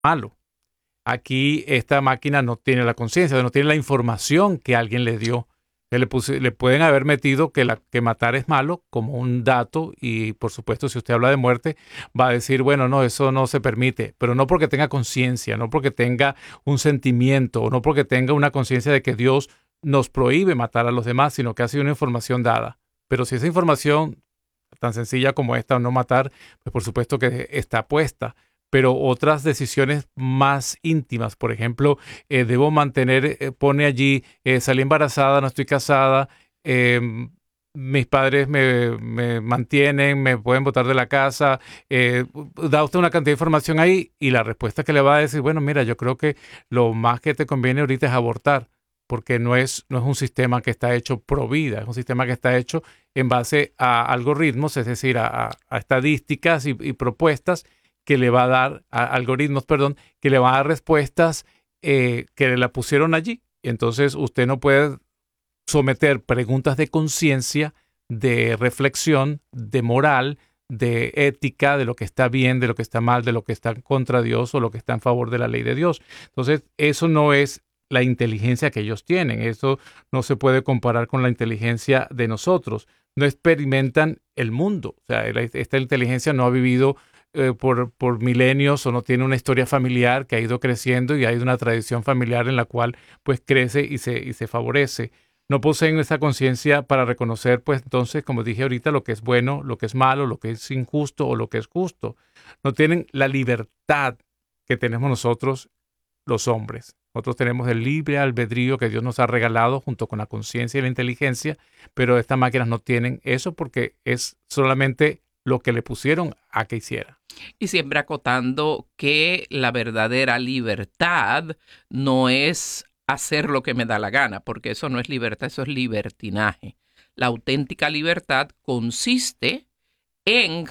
malo. Aquí esta máquina no tiene la conciencia, no tiene la información que alguien le dio. Le pueden haber metido que matar es malo como un dato y por supuesto si usted habla de muerte va a decir, bueno, no, eso no se permite, pero no porque tenga conciencia, no porque tenga un sentimiento, o no porque tenga una conciencia de que Dios nos prohíbe matar a los demás, sino que ha sido una información dada. Pero si esa información tan sencilla como esta, no matar, pues por supuesto que está puesta. Pero otras decisiones más íntimas, por ejemplo, debo mantener, pone allí, salí embarazada, no estoy casada, eh, mis padres me mantienen, me pueden botar de la casa, da usted una cantidad de información ahí y la respuesta que le va a decir, bueno, mira, yo creo que lo más que te conviene ahorita es abortar, porque no es un sistema que está hecho pro vida, es un sistema que está hecho en base a algoritmos, es decir, a estadísticas y propuestas que le va a dar, algoritmos, perdón, que le va a dar respuestas que la pusieron allí. Entonces usted no puede someter preguntas de conciencia, de reflexión, de moral, de ética, de lo que está bien, de lo que está mal, de lo que está contra Dios o lo que está en favor de la ley de Dios. Entonces eso no es la inteligencia que ellos tienen. Eso no se puede comparar con la inteligencia de nosotros. No experimentan el mundo. O sea, esta inteligencia no ha vivido por milenios o no tiene una historia familiar que ha ido creciendo y hay una tradición familiar en la cual pues crece y se favorece. No poseen esa conciencia para reconocer, pues entonces, como dije ahorita, lo que es bueno, lo que es malo, lo que es injusto o lo que es justo. No tienen la libertad que tenemos nosotros los hombres. Nosotros tenemos el libre albedrío que Dios nos ha regalado junto con la conciencia y la inteligencia, pero estas máquinas no tienen eso porque es solamente lo que le pusieron a que hiciera. Y siempre acotando que la verdadera libertad no es hacer lo que me da la gana, porque eso no es libertad, eso es libertinaje. La auténtica libertad consiste en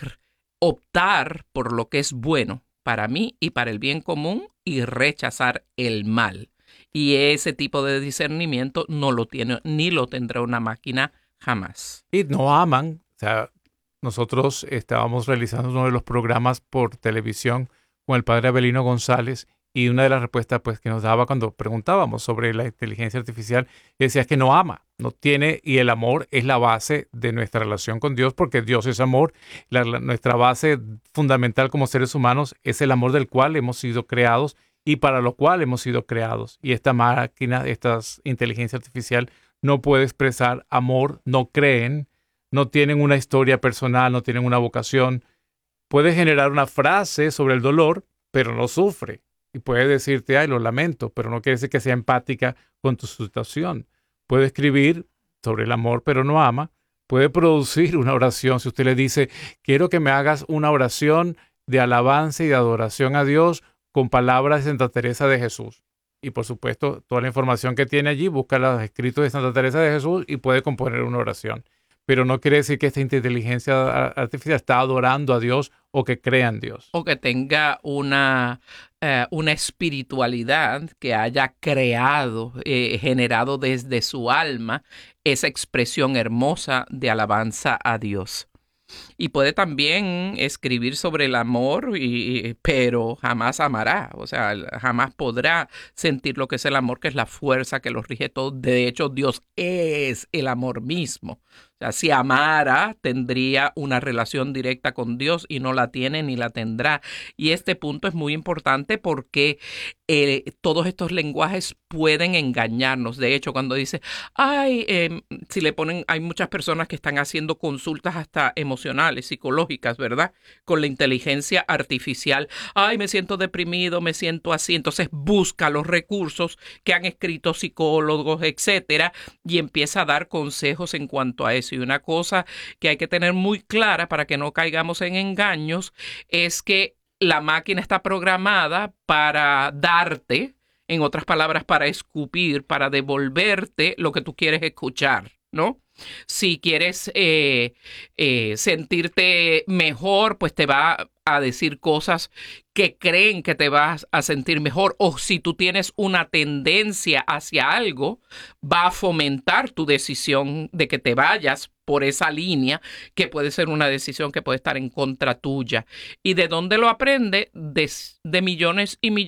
optar por lo que es bueno para mí y para el bien común y rechazar el mal. Y ese tipo de discernimiento no lo tiene ni lo tendrá una máquina jamás. Y no aman, o sea, nosotros estábamos realizando uno de los programas por televisión con el padre Abelino González y una de las respuestas pues, que nos daba cuando preguntábamos sobre la inteligencia artificial decía que no ama, no tiene, y el amor es la base de nuestra relación con Dios porque Dios es amor. Nuestra base fundamental como seres humanos es el amor del cual hemos sido creados y para lo cual hemos sido creados. Y esta máquina, esta inteligencia artificial no puede expresar amor, no creen, no tienen una historia personal, no tienen una vocación. Puede generar una frase sobre el dolor, pero no sufre. Y puede decirte, ay, lo lamento, pero no quiere decir que sea empática con tu situación. Puede escribir sobre el amor, pero no ama. Puede producir una oración. Si usted le dice, quiero que me hagas una oración de alabanza y de adoración a Dios con palabras de Santa Teresa de Jesús. Y por supuesto, toda la información que tiene allí, busca los escritos de Santa Teresa de Jesús y puede componer una oración. Pero no quiere decir que esta inteligencia artificial está adorando a Dios o que crea en Dios. O que tenga una espiritualidad que haya creado, generado desde su alma esa expresión hermosa de alabanza a Dios. Y puede también escribir sobre el amor, pero jamás amará. O sea, jamás podrá sentir lo que es el amor, que es la fuerza que lo rige todo. De hecho, Dios es el amor mismo. O sea, si amara, tendría una relación directa con Dios y no la tiene ni la tendrá. Y este punto es muy importante porque todos estos lenguajes pueden engañarnos. De hecho, cuando dice, si le ponen, hay muchas personas que están haciendo consultas hasta emocionales, psicológicas, ¿verdad? Con la inteligencia artificial. Ay, me siento deprimido, me siento así. Entonces busca los recursos que han escrito psicólogos, etcétera, y empieza a dar consejos en cuanto a eso. Y una cosa que hay que tener muy clara para que no caigamos en engaños es que la máquina está programada para darte, en otras palabras, para escupir, para devolverte lo que tú quieres escuchar, ¿no? Si quieres sentirte mejor, pues te va a decir cosas que creen que te vas a sentir mejor, o si tú tienes una tendencia hacia algo, va a fomentar tu decisión de que te vayas por esa línea, que puede ser una decisión que puede estar en contra tuya. ¿Y de dónde lo aprende? De millones y millones